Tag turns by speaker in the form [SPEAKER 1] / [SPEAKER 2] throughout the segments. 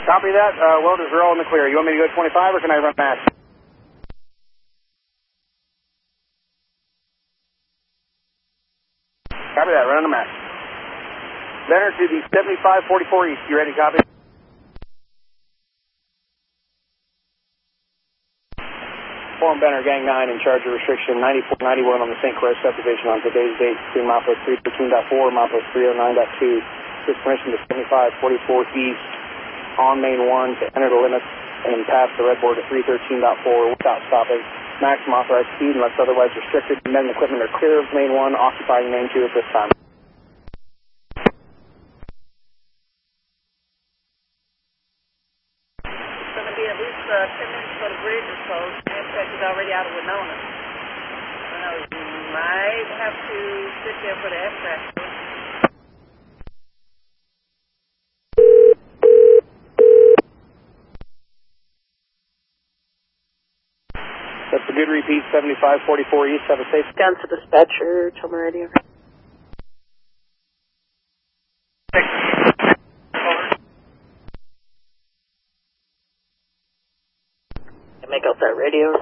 [SPEAKER 1] Copy that. Welders are all in the clear. You want me to go 25 or can I run mass? Copy that. Run on the mass. Benner to the 7544 East. You ready? Copy? Form Benner, Gang 9, in charge of restriction 9491 on the St. Clair subdivision on today's date between milepost 313.4 and milepost 309.2. With permission to 7544 East on Main 1 to enter the limits and pass the red board to 313.4 without stopping. Maximum authorized speed unless otherwise restricted. Men and equipment are clear of Main 1, occupying Main 2 at this time.
[SPEAKER 2] It's going to be at least 10 minutes for the bridge is closed. Amtrak is already out of Winona. You might have to sit there for the Amtrak.
[SPEAKER 1] That's a good repeat, 7544 East. Have a safe.
[SPEAKER 2] Down to dispatcher, tell me radio. Make out that radio.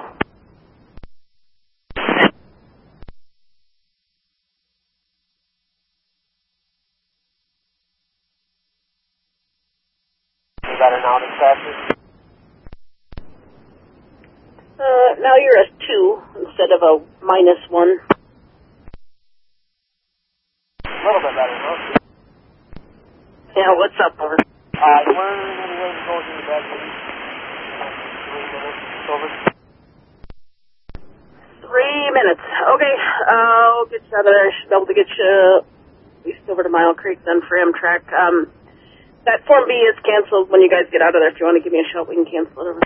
[SPEAKER 1] Is that an out dispatcher?
[SPEAKER 2] Now you're at 2 instead of a -1.
[SPEAKER 1] A little bit better, huh?
[SPEAKER 2] Yeah, what's up, over?
[SPEAKER 1] We're going to go to the bed, please. 3 minutes, over.
[SPEAKER 2] 3 minutes. Okay, I'll get you out of there. I should be able to get you at least over to Mile Creek then for Amtrak. That Form B is canceled when you guys get out of there. If you want to give me a shout, we can cancel it over.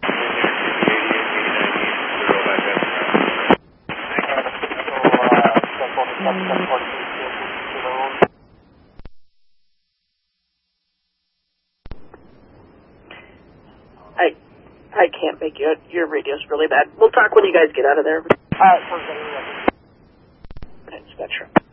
[SPEAKER 2] I can't make you. Your radio's really bad. We'll talk when you guys get out of there.
[SPEAKER 1] Sounds good.
[SPEAKER 2] Okay, dispatcher.